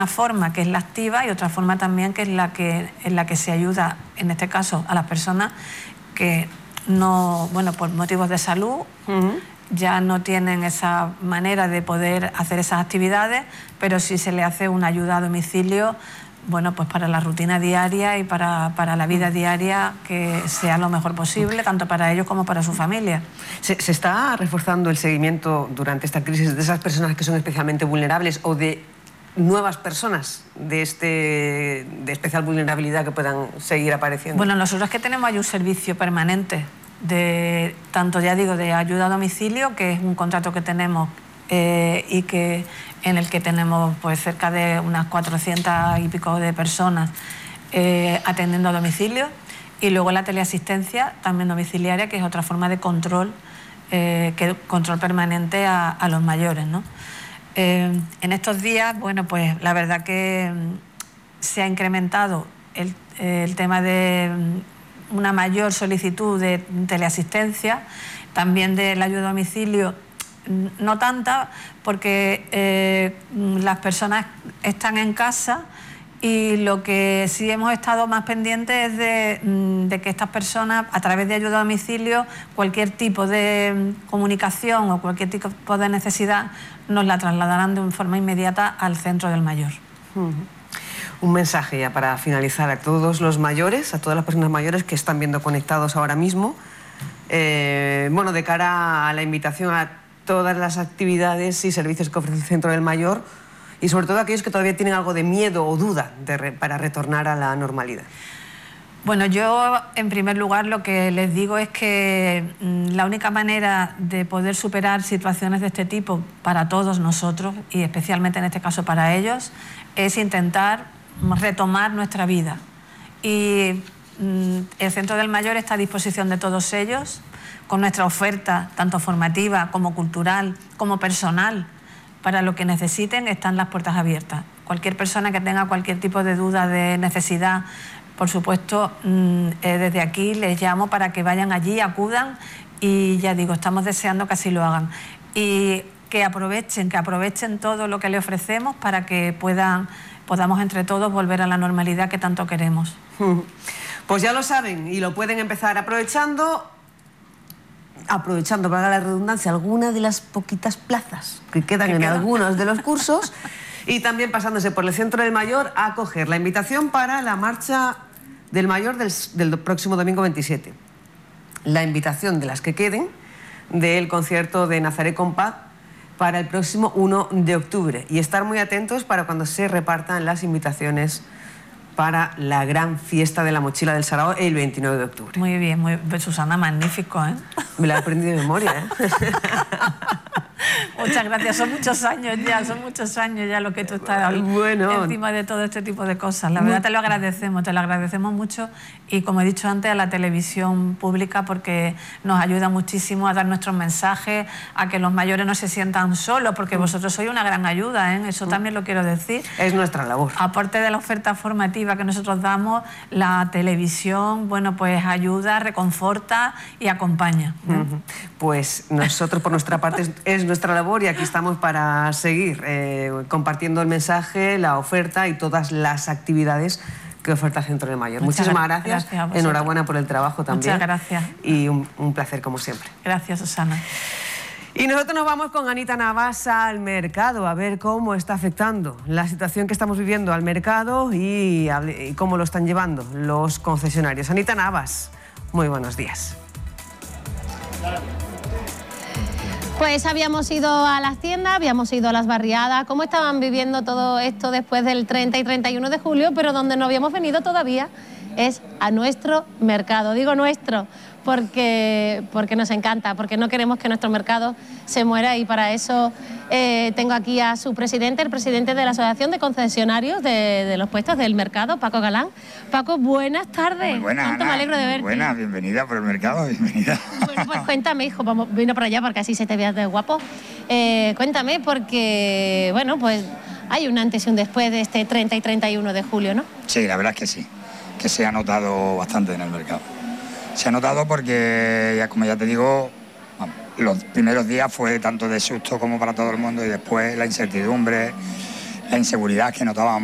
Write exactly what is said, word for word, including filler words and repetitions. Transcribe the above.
forma que es la activa y otra forma también que es la que, en la que se ayuda, en este caso, a las personas que no, bueno, por motivos de salud, uh-huh. ya no tienen esa manera de poder hacer esas actividades, pero sí se le hace una ayuda a domicilio, bueno, pues para la rutina diaria y para, para la vida diaria, que sea lo mejor posible, tanto para ellos como para su familia. ¿Se, se está reforzando el seguimiento durante esta crisis de esas personas que son especialmente vulnerables o de nuevas personas de, este, de especial vulnerabilidad que puedan seguir apareciendo? Bueno, nosotros que tenemos hay un servicio permanente de, tanto ya digo, de ayuda a domicilio, que es un contrato que tenemos eh, y que en el que tenemos pues cerca de unas cuatrocientas y pico de personas eh, atendiendo a domicilio, y luego la teleasistencia también domiciliaria, que es otra forma de control, eh, que control permanente a, a los mayores, ¿no? Eh, en estos días, bueno, pues la verdad que se ha incrementado el, el tema de una mayor solicitud de teleasistencia, también de la ayuda a domicilio, no tanta, porque eh, las personas están en casa, y lo que sí hemos estado más pendientes es de, de que estas personas, a través de ayuda a domicilio, cualquier tipo de comunicación o cualquier tipo de necesidad nos la trasladarán de forma inmediata al centro del mayor. Uh-huh. Un mensaje ya para finalizar a todos los mayores, a todas las personas mayores que están viendo conectados ahora mismo, eh, bueno, de cara a la invitación a todas las actividades y servicios que ofrece el Centro del Mayor, y sobre todo aquellos que todavía tienen algo de miedo o duda de re, para retornar a la normalidad. Bueno, yo en primer lugar lo que les digo es que mmm, la única manera de poder superar situaciones de este tipo para todos nosotros, y especialmente en este caso para ellos, es intentar retomar nuestra vida. Y mmm, el Centro del Mayor está a disposición de todos ellos, con nuestra oferta tanto formativa como cultural como personal. Para lo que necesiten están las puertas abiertas. Cualquier persona que tenga cualquier tipo de duda, de necesidad, por supuesto, eh, desde aquí les llamo para que vayan allí, acudan, y ya digo, estamos deseando que así lo hagan. Y que aprovechen, que aprovechen todo lo que le ofrecemos para que puedan, podamos entre todos volver a la normalidad que tanto queremos. Pues ya lo saben, y lo pueden empezar aprovechando... aprovechando, para la redundancia, algunas de las poquitas plazas que quedan ¿Qué en queda? algunos de los cursos, y también pasándose por el Centro del Mayor a coger la invitación para la marcha del Mayor del, del próximo domingo veintisiete. La invitación de las que queden del concierto de Nazaret con Paz para el próximo uno de octubre. Y estar muy atentos para cuando se repartan las invitaciones para la gran fiesta de la mochila del Sarao el veintinueve de octubre. Muy bien, muy bien. Susana, magnífico, ¿eh? Me la he aprendido de memoria, ¿eh? Muchas gracias, son muchos años ya, son muchos años ya lo que tú estás bueno, encima de todo este tipo de cosas. La verdad muy... te lo agradecemos, te lo agradecemos mucho, y como he dicho antes, a la televisión pública, porque nos ayuda muchísimo a dar nuestros mensajes, a que los mayores no se sientan solos, porque vosotros sois una gran ayuda, ¿eh? Eso también lo quiero decir. Es nuestra labor. Aparte de la oferta formativa que nosotros damos, la televisión, bueno, pues ayuda, reconforta y acompaña, ¿eh? Uh-huh. Pues nosotros, por nuestra parte, es, es nuestra labor, y aquí estamos para seguir eh, compartiendo el mensaje, la oferta y todas las actividades que oferta el Centro del Mayor. Muchas Muchísimas gracias, gracias enhorabuena por el trabajo también. Muchas gracias. Y un, un placer como siempre. Gracias, Susana. Y nosotros nos vamos con Anita Navas al mercado, a ver cómo está afectando la situación que estamos viviendo al mercado y, y cómo lo están llevando los concesionarios. Anita Navas, muy buenos días. Pues habíamos ido a las tiendas, habíamos ido a las barriadas, cómo estaban viviendo todo esto después del treinta y treinta y uno de julio, pero donde no habíamos venido todavía es a nuestro mercado. Digo nuestro porque, porque nos encanta, porque no queremos que nuestro mercado se muera, y para eso eh, tengo aquí a su presidente, el presidente de la Asociación de Concesionarios de, de los Puestos del Mercado, Paco Galán. Paco, buenas tardes. Muy buenas, Tanto Ana, me alegro de verte. Buenas, bienvenida por el mercado, bienvenida. Bueno, pues cuéntame, hijo, vamos, vino para allá porque así se te vea de guapo. Eh, cuéntame, porque, bueno, pues hay un antes y un después de este treinta y treinta y uno de julio, ¿no? Sí, la verdad es que sí, que se ha notado bastante en el mercado. Se ha notado porque, ya, como ya te digo, bueno, los primeros días fue tanto de susto como para todo el mundo, y después la incertidumbre, la inseguridad que notábamos